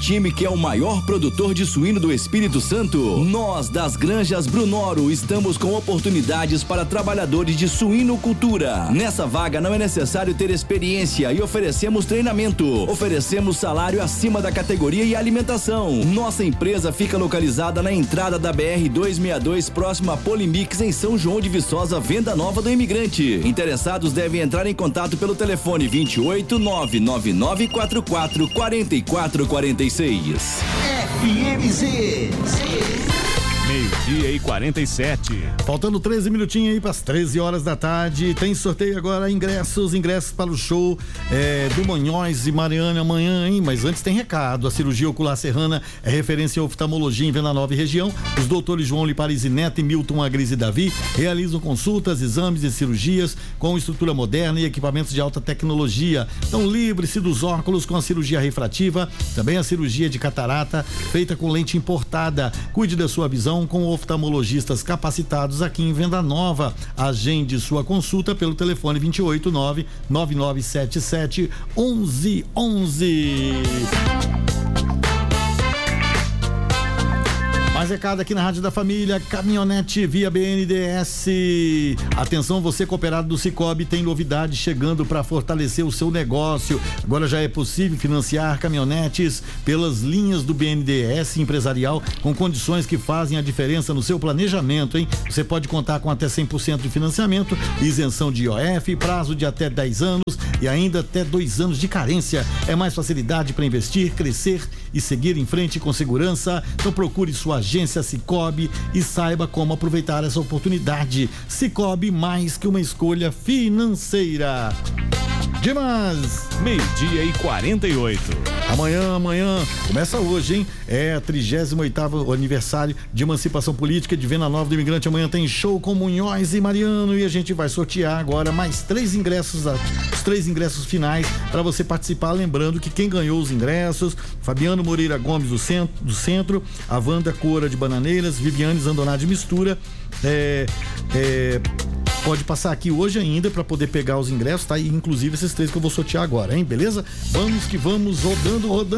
time que é o maior produtor de suíno do Espírito Santo? Nós, das Granjas Brunoro, estamos com oportunidades para trabalhadores de suinocultura. Nessa vaga não é necessário ter experiência e oferecemos treinamento. Oferecemos salário acima da categoria e alimentação. Nossa empresa fica localizada na entrada da BR-262, próxima a Polimix, em São João de Viçosa, Venda Nova do Imigrante. Interessados devem entrar em contato pelo telefone 28 99944 4446. FMZ. Meio-dia e 47. Faltando 13 minutinhos aí para as 13 horas da tarde. Tem sorteio agora, ingressos para o show do Monhóis e Mariana amanhã, hein? Mas antes tem recado. A cirurgia ocular serrana é referência em oftalmologia em Venda Nova e região. Os doutores João Liparizi Neto e Milton Agris e Davi realizam consultas, exames e cirurgias com estrutura moderna e equipamentos de alta tecnologia. Então livre-se dos óculos com a cirurgia refrativa, também a cirurgia de catarata feita com lente importada. Cuide da sua visão com oftalmologistas capacitados aqui em Venda Nova. Agende sua consulta pelo telefone 289-9977-1111. Mais recado aqui na Rádio da Família, caminhonete via BNDES. Atenção, você cooperado do Sicoob, tem novidade chegando para fortalecer o seu negócio. Agora já é possível financiar caminhonetes pelas linhas do BNDES empresarial com condições que fazem a diferença no seu planejamento, hein? Você pode contar com até 100% de financiamento, isenção de IOF, prazo de até 10 anos e ainda até 2 anos de carência. É mais facilidade para investir, crescer e seguir em frente com segurança. Então procure sua agência Sicoob e saiba como aproveitar essa oportunidade. Sicoob, mais que uma escolha financeira. Demais! Meio-dia e 48. Amanhã, começa hoje, hein? É 38º aniversário de emancipação política de Venda Nova do Imigrante. Amanhã tem show com Munhoz e Mariano e a gente vai sortear agora mais 3 ingressos, os 3 ingressos finais para você participar. Lembrando que quem ganhou os ingressos: Fabiano Moreira Gomes do Centro, a Wanda Cora de Bananeiras, Viviane Zandoná de Mistura. Pode passar aqui hoje ainda para poder pegar os ingressos, tá? E inclusive esses 3 que eu vou sortear agora, hein? Beleza? Vamos que vamos, rodando.